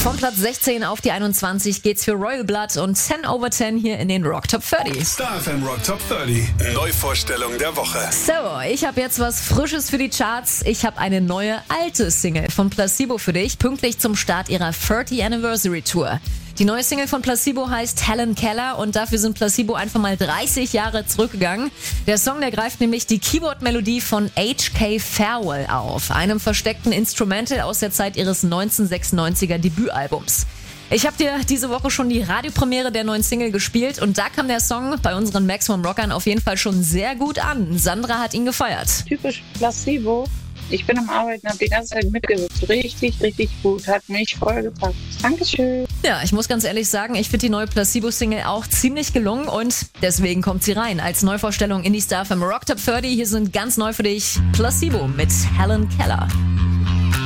Von Platz 16 auf die 21 geht's für Royal Blood und 10 over 10 hier in den Rock Top 30. Star FM Rock Top 30. Neuvorstellung der Woche. So, ich habe jetzt was Frisches für die Charts. Ich habe eine neue alte Single von Placebo für dich, pünktlich zum Start ihrer 30 Anniversary Tour. Die neue Single von Placebo heißt Helen Keller und dafür sind Placebo einfach mal 30 Jahre zurückgegangen. Der Song, der greift nämlich die Keyboard-Melodie von H.K. Farewell auf, einem versteckten Instrumental aus der Zeit ihres 1996er Debütalbums. Ich habe dir diese Woche schon die Radiopremiere der neuen Single gespielt und da kam der Song bei unseren Maximum Rockern auf jeden Fall schon sehr gut an. Sandra hat ihn gefeiert. Typisch Placebo. Ich bin am Arbeiten, habe die ganze Zeit mitgewirkt. Richtig, richtig gut. Hat mich voll gepackt. Dankeschön. Ja, ich muss ganz ehrlich sagen, ich finde die neue Placebo-Single auch ziemlich gelungen und deswegen kommt sie rein als Neuvorstellung in die Star FM Rock Top 30. Hier sind ganz neu für dich Placebo mit Helen Keller.